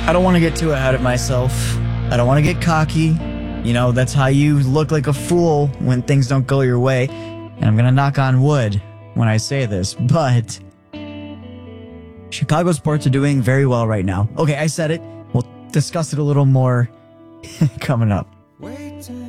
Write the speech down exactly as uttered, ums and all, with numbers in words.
I don't want to get too ahead of myself. I don't want to get cocky. You know, that's how you look like a fool when things don't go your way. And I'm going to knock on wood when I say this, but Chicago sports are doing very well right now. Okay, I said it. We'll discuss it a little more coming up.